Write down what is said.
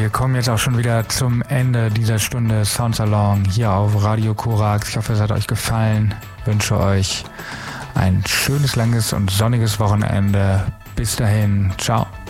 Wir kommen jetzt auch schon wieder zum Ende dieser Stunde Soundsalon hier auf Radio Korax. Ich hoffe, es hat euch gefallen. Ich wünsche euch ein schönes, langes und sonniges Wochenende. Bis dahin. Ciao.